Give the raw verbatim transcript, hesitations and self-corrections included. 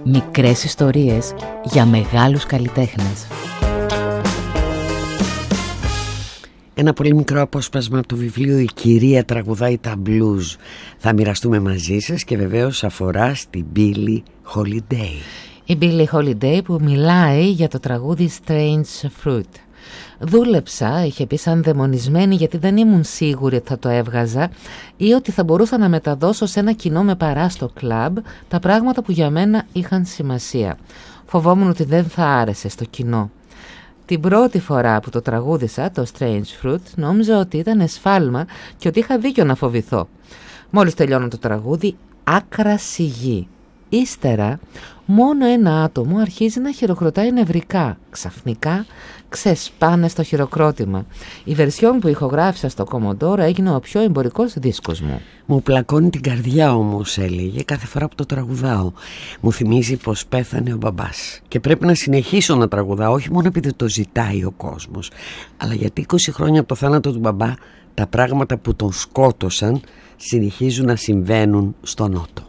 Μικρές ιστορίες για μεγάλους καλλιτέχνες. Ένα πολύ μικρό απόσπασμα από το βιβλίο «Η κυρία τραγουδάει τα blues» θα μοιραστούμε μαζί σας και βεβαίως αφορά στην Billie Holiday. Η Billie Holiday που μιλάει για το τραγούδι Strange Fruit. Δούλεψα, είχε πει, σαν δαιμονισμένη, γιατί δεν ήμουν σίγουρη ότι θα το έβγαζα ή ότι θα μπορούσα να μεταδώσω σε ένα κοινό με παρά στο κλαμπ τα πράγματα που για μένα είχαν σημασία. Φοβόμουν ότι δεν θα άρεσε στο κοινό. Την πρώτη φορά που το τραγούδισα, το Strange Fruit, νόμιζα ότι ήταν εσφάλμα και ότι είχα δίκιο να φοβηθώ. Μόλις τελειώνω το τραγούδι, άκρα σιγή. Ύστερα, μόνο ένα άτομο αρχίζει να χειροκροτάει νευρικά. Ξαφνικά ξεσπάνε στο χειροκρότημα. Η βερσιόν που ηχογράφησα στο Commodore έγινε ο πιο εμπορικός δίσκος μου. Μου πλακώνει την καρδιά όμως, έλεγε, κάθε φορά που το τραγουδάω. Μου θυμίζει πως πέθανε ο μπαμπάς. Και πρέπει να συνεχίσω να τραγουδάω, όχι μόνο επειδή το ζητάει ο κόσμος, αλλά γιατί είκοσι χρόνια από το θάνατο του μπαμπά τα πράγματα που τον σκότωσαν συνεχίζουν να συμβαίνουν στο Νότο.